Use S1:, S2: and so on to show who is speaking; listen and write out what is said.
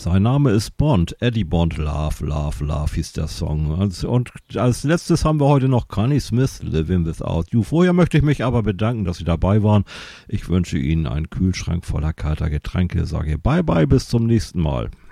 S1: Sein Name ist Bond, Eddie Bond, Love, Love, Love hieß der Song. Und als letztes haben wir heute noch Connie Smith, Living Without You. Vorher möchte ich mich aber bedanken, dass Sie dabei waren. Ich wünsche Ihnen einen Kühlschrank voller kalter Getränke. Sage bye bye, bis zum nächsten Mal.